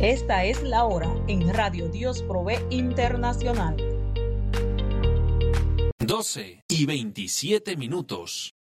Esta es la hora en Radio Dios Provee Internacional. 12:27.